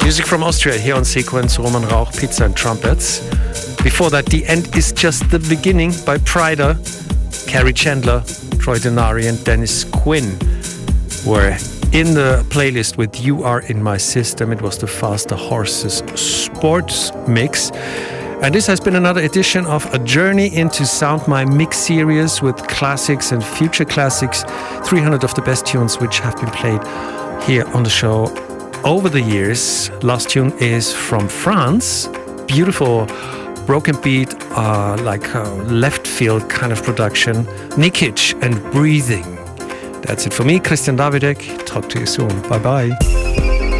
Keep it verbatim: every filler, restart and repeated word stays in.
Music from Austria here on Sequence, Roman Rauch, Pizza and Trumpets. Before that, The End is Just the Beginning by Pryda. Carrie Chandler, Troy Denari and Dennis Quinn were in the playlist with You Are In My System. It was the Faster Horses Sports Mix. And this has been another edition of A Journey into Sound My Mix series with classics and future classics. three hundred of the best tunes which have been played here on the show over the years. Last tune is from France. Beautiful broken beat, uh, like a left field kind of production. Nikic and Breathing. That's it for me, Christian Davidek. Talk to you soon. Bye bye.